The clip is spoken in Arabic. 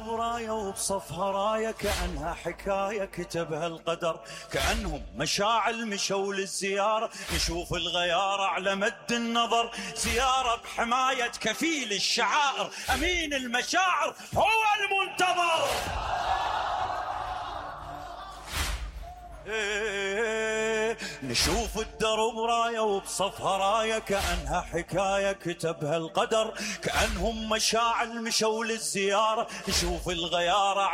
الدرب راية وبصفها راية، كأنها حكاية كتبها القدر، كأنهم مشاعل مشوا للزيارة، نشوف الغيارة على مد النظر، زيارة بحماية كفيل الشعائر، أمين المشاعر هو المنتظر. نشوف الدرب راية وبصفها راية، كأنها حكاية كتبها القدر، كأنهم مشاعل مشوا للزيارة، نشوف الغيارة